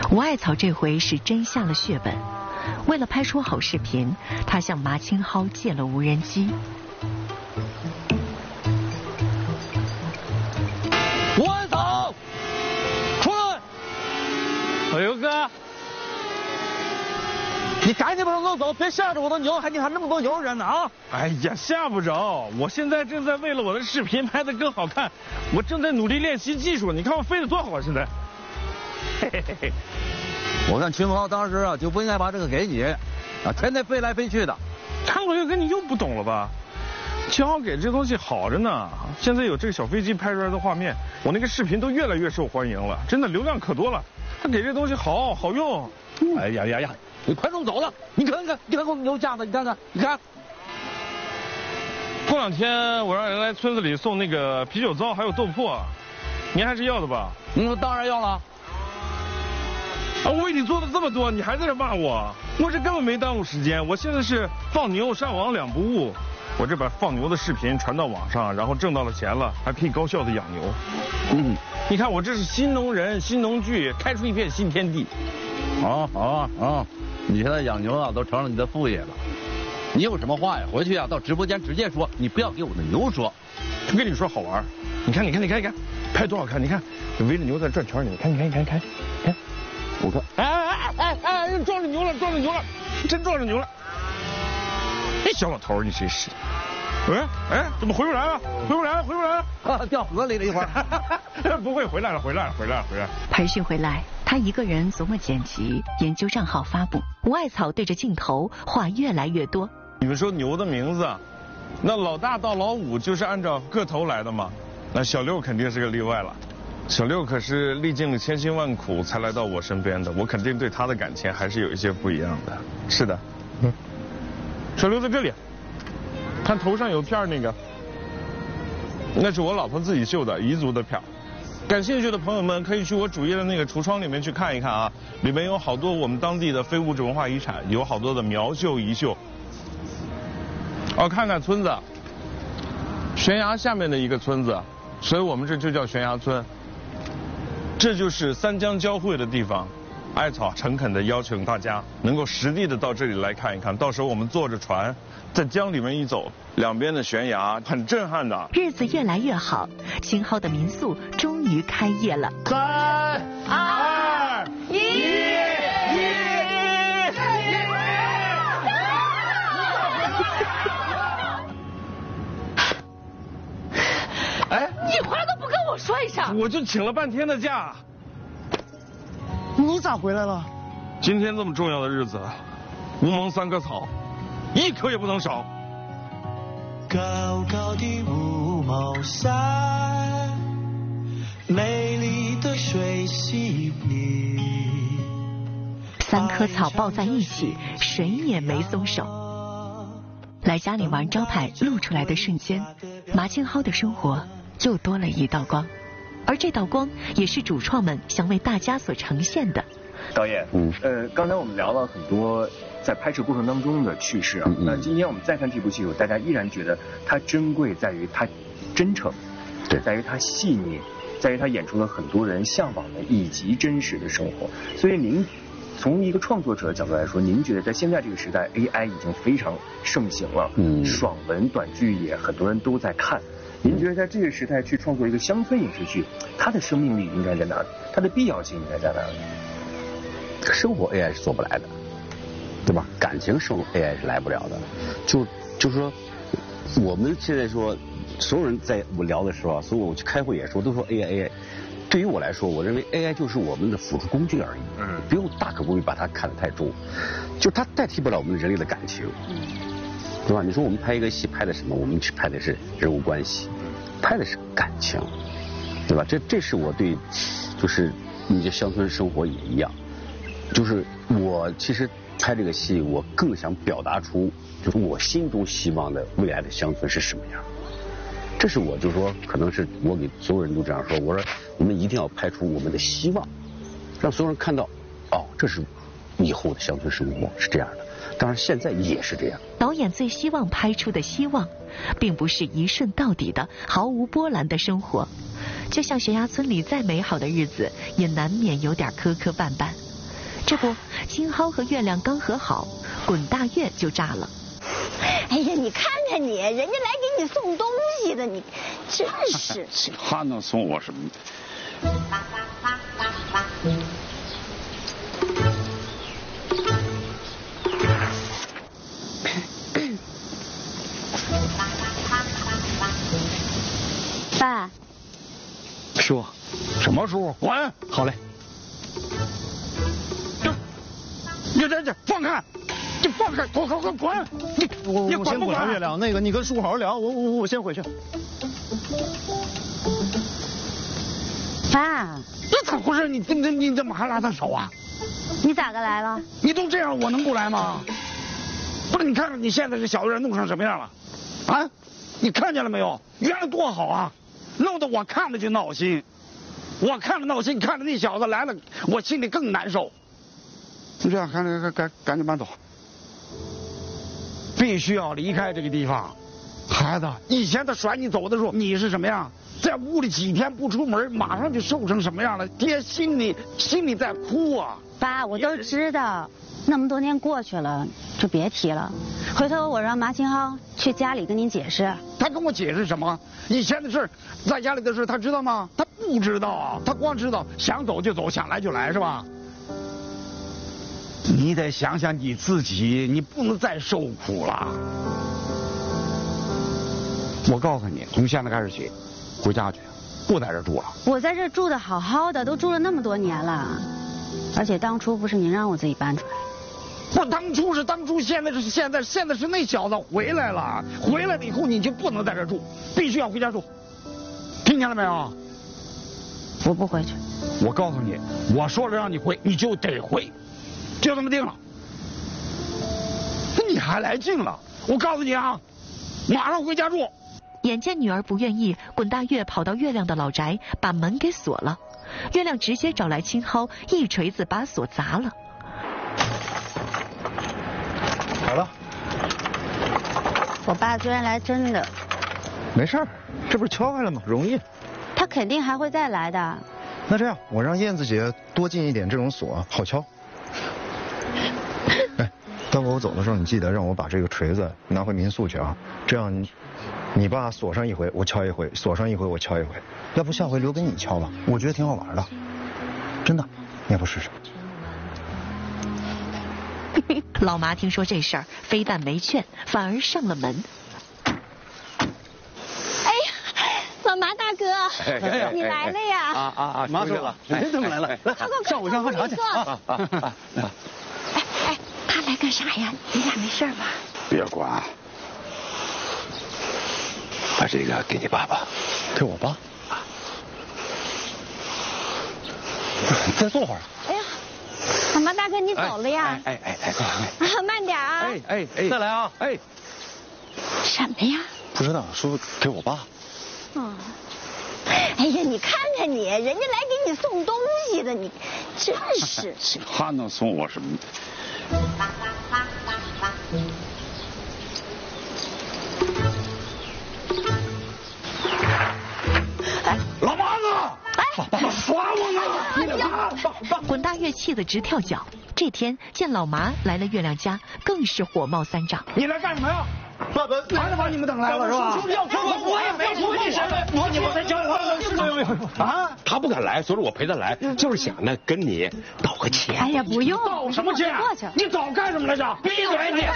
吴艾草这回是真下了血本，为了拍出好视频，他向马清蒿借了无人机。 吴艾草，出来！ 哎呦哥， 你赶紧把它弄走，别吓着我的牛，你还那么多牛人呢啊！ 哎呀，吓不着，我现在正在为了我的视频拍得更好看，我正在努力练习技术。你看我飞得多好啊，现在。嘿嘿嘿嘿。 我看秦昊当时啊就不应该把这个给你，啊，天天飞来飞去的。 张伟哥，你又不懂了吧？秦昊给这东西好着呢，现在有这个小飞机拍出来的画面，我那个视频都越来越受欢迎了，真的流量可多了。他给这东西好用。 哎呀呀呀！你快弄走了！你看看我牛架子，你看。 过两天我让人来村子里送那个啤酒糟还有豆粕，您还是要的吧？ 当然要了。 啊，我为你做了这么多，你还在这骂我？我这根本没耽误时间，我现在是放牛上网两不误。我这把放牛的视频传到网上，然后挣到了钱了，还可以高效的养牛。你看我这是新农人、新农具，开出一片新天地。 好啊！你现在养牛啊，都成了你的副业了。你有什么话呀？回去啊，到直播间直接说，你不要给我的牛说。 就跟你说好玩，你看，拍多好看！你看，围着牛在转圈，你看，我看，哎，撞着牛了，真撞着牛了！哎，小老头，你真是。哎，怎么回不来了？ 啊，掉河里了一会儿。 不会，回来了。 培训回来，他一个人琢磨剪辑，研究账号发布。吴艾草对着镜头话越来越多。 你们说牛的名字，那老大到老五就是按照个头来的嘛？那小六肯定是个例外了。小六可是历尽了千辛万苦才来到我身边的，我肯定对他的感情还是有一些不一样的。是的，小六在这里，看头上有片那个，那是我老婆自己绣的彝族的片。感兴趣的朋友们可以去我主页的那个橱窗里面去看一看啊，里面有好多我们当地的非物质文化遗产，有好多的苗绣遗绣。看看村子，悬崖下面的一个村子，所以我们这就叫悬崖村。这就是三江交汇的地方，艾草诚恳地邀请大家能够实地的到这里来看一看，到时候我们坐着船在江里面一走，两边的悬崖很震撼的。 日子越来越好，秦昊的民宿终于开业了。 3、2、1。 哎，你话都不跟我说一声， 我就请了半天的假。 你咋回来了？ 今天这么重要的日子，吴蒙3棵草，一棵也不能少。 高高的乌蒙山，美丽的水洗碧。 3棵草抱在一起，谁也没松手。来家里玩招牌露出来的瞬间，马清蒿的生活又多了一道光，而这道光也是主创们想为大家所呈现的。 导演，刚才我们聊了很多在拍摄过程当中的趣事啊，那今天我们再看这部戏，大家依然觉得它珍贵在于它真诚， 对， 在于它细腻，在于它演出了很多人向往的以及真实的生活。所以您从一个创作者的角度来说，您觉得在现在这个时代 AI 已经非常盛行了，爽文短剧也很多人都在看，您觉得在这个时代去创作一个乡村影视剧，它的生命力应该在哪里？它的必要性应该在哪里？ 生活 AI 是做不来的，对吧？感情生活 AI 是来不了的。就是说，我们现在说，所有人在我聊的时候啊，所有我去开会也说，都说 AI。对于我来说，我认为 AI 就是我们的辅助工具而已，不用大可不必把它看得太重，就它代替不了我们人类的感情，对吧？你说我们拍一个戏拍的什么？我们去拍的是人物关系，拍的是感情，对吧？这是我对，就是你这乡村生活也一样，就是我其实拍这个戏，我更想表达出，就是我心中希望的未来的乡村是什么样。这是我就说，可能是我给所有人都这样说，我说我们一定要拍出我们的希望，让所有人看到，哦，这是以后的乡村生活是这样的。当然现在也是这样。 导演最希望拍出的希望，并不是一顺到底的毫无波澜的生活，就像悬崖村里再美好的日子，也难免有点磕磕绊绊。 这不，青蒿和月亮刚和好，滚大月就炸了。 哎呀，你看看你，人家来给你送东西的，你真是。 他能送我什么？ 爸。 叔，什么叔？滚！好嘞。这，放开！你放开！滚！你我先不管月亮，那个你跟叔好好聊，我先回去。 爸， 这咋回事？你怎么还拉他手啊？ 你咋个来了？ 你都这样，我能不来吗？不是，你看看你现在这小子人弄成什么样了？啊，你看见了没有？原来多好啊，弄得我看着就闹心。我看着闹心，看着那小子来了，我心里更难受。就这样，赶紧搬走。必须要离开这个地方。孩子，以前他甩你走的时候，你是什么样？在屋里几天不出门，马上就瘦成什么样了？爹心里在哭啊！ 爸，我都知道，那么多年过去了，就别提了。回头我让马青蒿去家里跟您解释。 他跟我解释什么？以前的事，在家里的事，他知道吗？他不知道啊，他光知道想走就走，想来就来，是吧？你得想想你自己，你不能再受苦了。我告诉你，从现在开始起，回家去，不在这住了。 我在这住的好好的，都住了那么多年了，而且当初不是您让我自己搬出来。 不，当初是当初，现在是现在，现在是那小子回来了，回来了以后你就不能在这住，必须要回家住，听见了没有？ 我不回去。 我告诉你，我说了让你回，你就得回，就这么定了。你还来劲了？我告诉你啊，马上回家住。 眼见女儿不愿意，滚大月跑到月亮的老宅，把门给锁了。月亮直接找来青蒿，一锤子把锁砸了。 好了， 我爸居然来真的。 没事儿，这不是敲开了吗？容易。 他肯定还会再来的。 那这样，我让燕子姐多进一点这种锁，好敲。哎，待会我走的时候，你记得让我把这个锤子拿回民宿去啊。这样你爸锁上一回，我敲一回；锁上一回，我敲一回。要不下回留给你敲吧，我觉得挺好玩的。真的，你要不试试？ 老麻听说这事儿，非但没劝，反而上了门。 哎呀，老麻大哥，你来了呀！ 麻叔了，您怎么来了？来，上午先喝茶去。 哎，他来干啥呀？你俩没事吧？ 别管，把这个给你爸爸。 给我爸。再坐会儿。 哎呀，老麻大哥，你走了呀？ 哎， 慢点啊！ 哎， 再来啊！ 哎， 什么呀？ 不知道，说给我爸。 哦。哎呀，你看看你，人家来给你送东西的，你真是。 他能送我什么？老麻子，哎，耍我呢！你俩滚大月气得直跳脚。这天见老麻来了月亮家，更是火冒三丈。 你来干什么呀？爸爸，还是把你们等来了是吧？我也没说你什么，你们在讲话啊？ 他不敢来，所以我陪他来，就是想呢跟你道个歉。 哎呀，不用， 道什么歉？你早干什么来着？闭嘴！你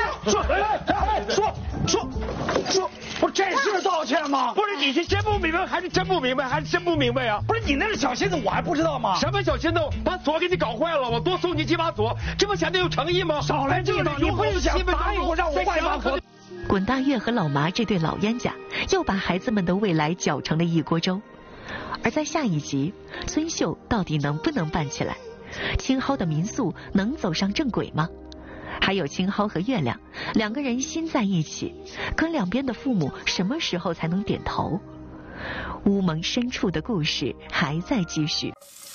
说，不是这是道歉吗？ 不是你是真不明白，还是真不明白，还是真不明白呀？ 不是你那是小心思，我还不知道吗？ 什么小心思？把锁给你搞坏了，我多送你几把锁，这不显得有诚意吗？ 少来这套，你不是想答应我让我换一把锁？ 滚大月和老麻这对老冤家又把孩子们的未来搅成了一锅粥。而在下一集，村秀到底能不能办起来？青蒿的民宿能走上正轨吗？还有青蒿和月亮两个人心在一起，可两边的父母什么时候才能点头？乌蒙深处的故事还在继续。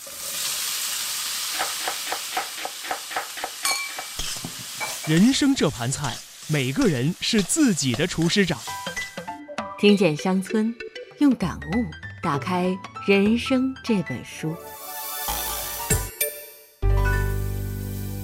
人生这盘菜，每个人是自己的厨师长。 听见乡村，用感悟打开人生这本书。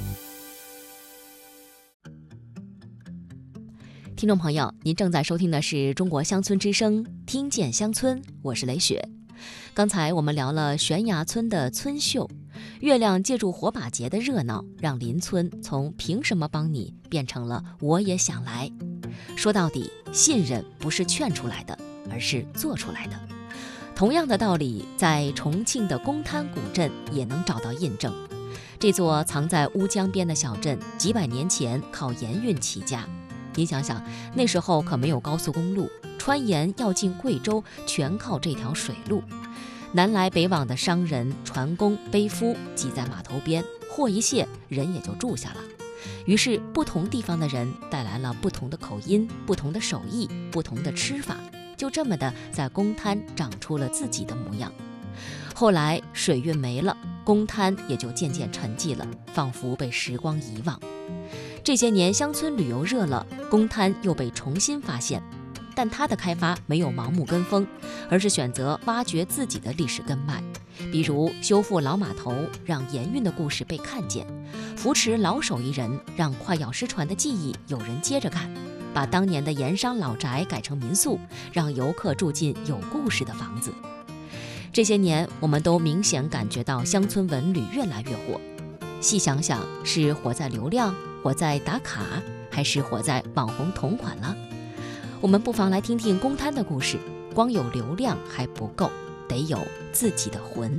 听众朋友，您正在收听的是中国乡村之声，听见乡村，我是雷雪。刚才我们聊了悬崖村的村秀，月亮借助火把节的热闹，让邻村从凭什么帮你变成了我也想来。说到底，信任不是劝出来的，而是做出来的。同样的道理，在重庆的公滩古镇也能找到印证。这座藏在乌江边的小镇，几百年前靠盐运起家。您想想，那时候可没有高速公路，穿盐要进贵州全靠这条水路。南来北往的商人、船工、背夫挤在码头边，货一卸，人也就住下了。于是，不同地方的人带来了不同的口音、不同的手艺、不同的吃法，就这么的在公滩长出了自己的模样。后来水运没了，公滩也就渐渐沉寂了，仿佛被时光遗忘。这些年乡村旅游热了，公滩又被重新发现，但它的开发没有盲目跟风，而是选择挖掘自己的历史根脉，比如修复老码头，让盐运的故事被看见；扶持老手艺人，让快要失传的技艺有人接着干；把当年的盐商老宅改成民宿，让游客住进有故事的房子。这些年，我们都明显感觉到乡村文旅越来越火。细想想，是火在流量，火在打卡，还是火在网红同款了？我们不妨来听听公滩的故事。光有流量还不够，得有自己的魂。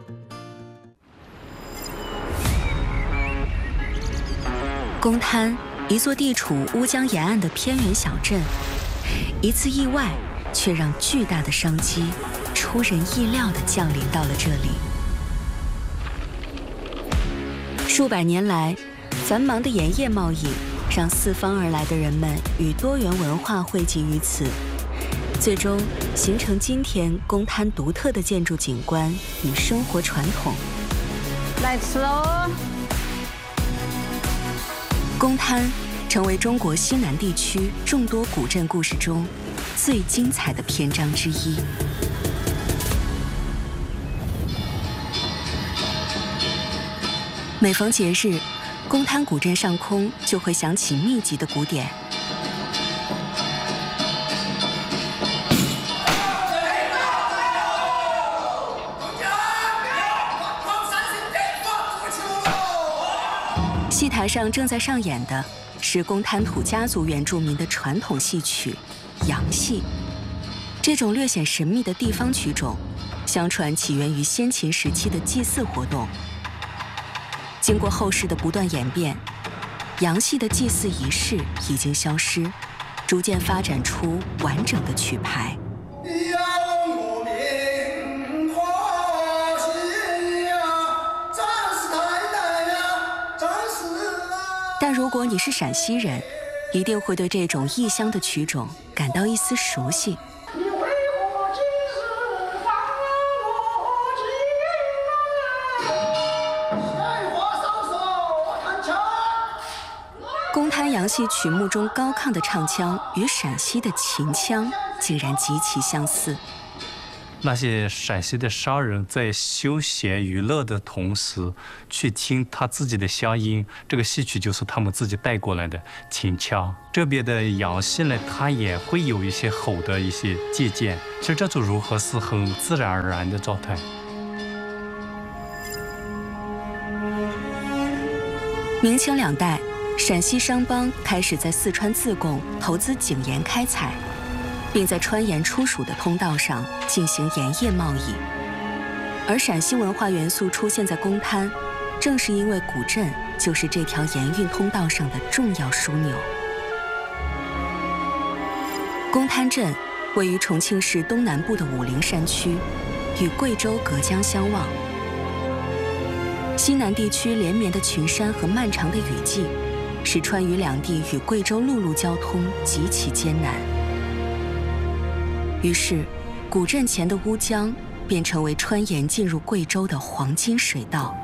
公滩，一座地处乌江沿岸的偏远小镇，一次意外却让巨大的商机出人意料地降临到了这里。数百年来，繁忙的盐业贸易让四方而来的人们与多元文化汇集于此，最终形成今天公滩独特的建筑景观与生活传统。 来吃哦！ 公滩成为中国西南地区众多古镇故事中最精彩的篇章之一。每逢节日，公滩古镇上空就会响起密集的鼓点。戏台上正在上演的是公滩土家族原住民的传统戏曲杨戏。这种略显神秘的地方曲种，相传起源于先秦时期的祭祀活动。经过后世的不断演变，杨戏的祭祀仪式已经消失，逐渐发展出完整的曲牌。但如果你是陕西人，一定会对这种异乡的曲种感到一丝熟悉。公滩杨戏曲目中高亢的唱腔与陕西的秦腔竟然极其相似。 那些陕西的商人在休闲娱乐的同时，去听他自己的乡音，这个戏曲就是他们自己带过来的秦腔。这边的杨戏呢，它也会有一些吼的一些借鉴。其实这种融合是很自然而然的状态。 明清两代，陕西商帮开始在四川自贡投资井盐开采，并在川盐出蜀的通道上进行盐业贸易。而陕西文化元素出现在公滩，正是因为古镇就是这条盐运通道上的重要枢纽。公滩镇位于重庆市东南部的武陵山区，与贵州隔江相望。西南地区连绵的群山和漫长的雨季，使川渝两地与贵州陆路交通极其艰难。于是，古镇前的乌江便成为川盐进入贵州的黄金水道。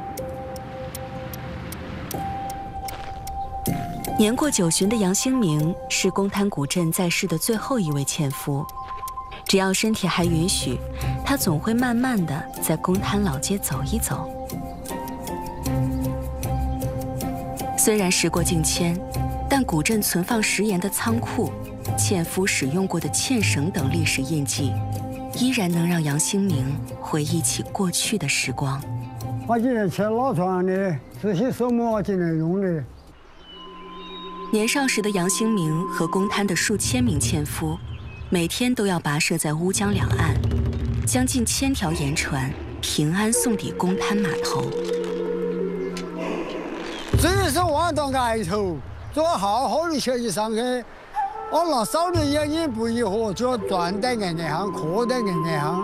年过90旬的杨兴明是公滩古镇在世的最后一位纤夫。只要身体还允许，他总会慢慢地在公滩老街走一走。虽然时过境迁， 但古镇存放食盐的仓库、纤夫使用过的纤绳等历史印记，依然能让杨兴明回忆起过去的时光。 我今天吃老船的，这些手磨进来用的。 年少时的杨兴明和公滩的数千名纤夫，每天都要跋涉在乌江两岸，将近1000条盐船平安送抵公滩码头。 这个是往到崖头，做好好的学习上去，我拿少的盐也不一合，就要断在岸上，磕在岸上。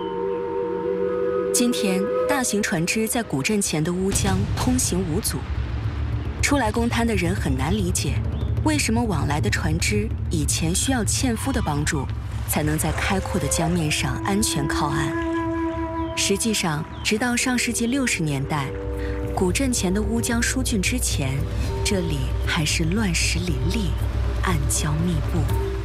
今天，大型船只在古镇前的乌江通行无阻。初来公滩的人很难理解，为什么往来的船只以前需要纤夫的帮助，才能在开阔的江面上安全靠岸。实际上，直到上世纪60年代，古镇前的乌江疏浚之前，这里还是乱石林立，暗礁密布。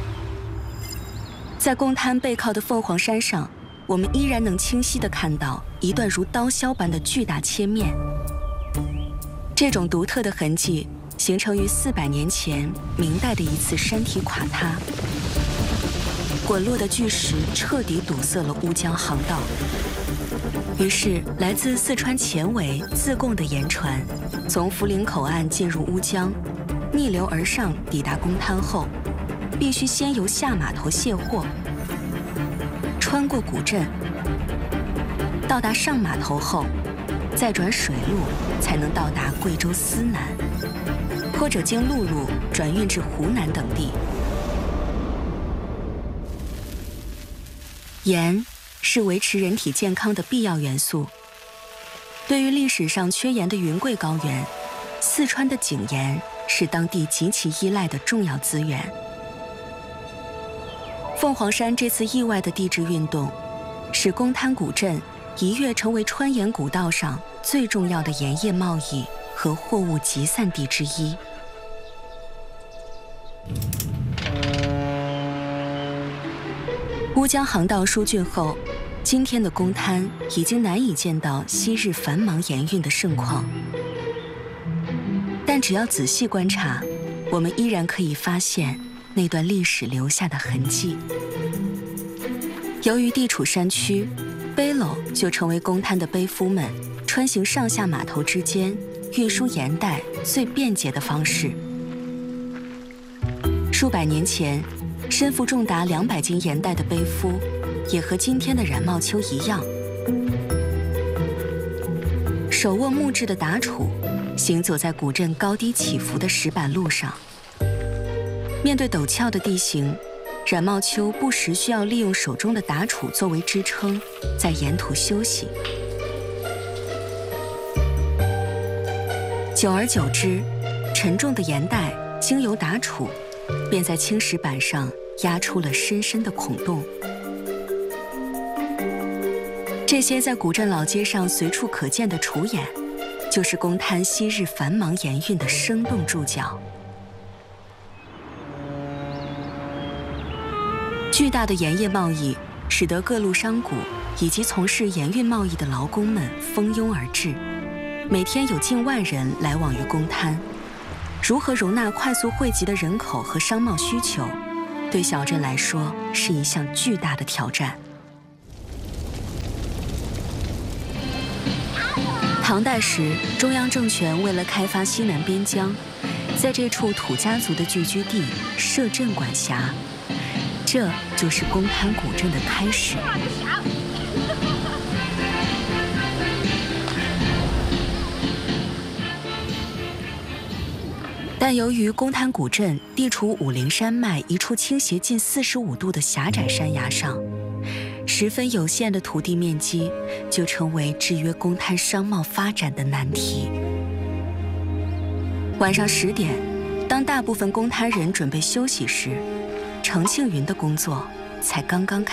在公滩背靠的凤凰山上，我们依然能清晰地看到一段如刀削般的巨大切面。这种独特的痕迹形成于400年前明代的一次山体垮塌，滚落的巨石彻底堵塞了乌江航道。于是，来自四川前围自贡的盐船，从涪陵口岸进入乌江，逆流而上抵达公滩后，必须先由下码头卸货，穿过古镇，到达上码头后，再转水路才能到达贵州思南，或者经陆路转运至湖南等地。盐是维持人体健康的必要元素。对于历史上缺盐的云贵高原，四川的井盐是当地极其依赖的重要资源。凤凰山这次意外的地质运动，使公滩古镇一跃成为川盐古道上最重要的盐业贸易和货物集散地之一。乌江航道疏浚后，今天的公滩已经难以见到昔日繁忙盐运的盛况。但只要仔细观察，我们依然可以发现那段历史留下的痕迹。由于地处山区，背篓就成为公滩的背夫们穿行上下码头之间运输盐袋最便捷的方式。数百年前，身负重达200斤盐袋的背夫，也和今天的冉茂秋一样，手握木质的打杵，行走在古镇高低起伏的石板路上。面对陡峭的地形，冉茂秋不时需要利用手中的打杵作为支撑，在沿途休息。久而久之，沉重的盐袋经由打杵，便在青石板上压出了深深的孔洞。这些在古镇老街上随处可见的杵眼，就是公滩昔日繁忙盐运的生动注脚。巨大的盐业贸易使得各路商贾以及从事盐运贸易的劳工们蜂拥而至，每天有近万人来往于公滩。如何容纳快速汇集的人口和商贸需求，对小镇来说是一项巨大的挑战。唐代时，中央政权为了开发西南边疆，在这处土家族的聚居地设镇管辖，这就是公滩古镇的开始。但由于公滩古镇地处武陵山脉一处倾斜近45度的狭窄山崖上，十分有限的土地面积就成为制约公滩商贸发展的难题。晚上10点，当大部分公滩人准备休息时，程庆云的工作才刚刚开始。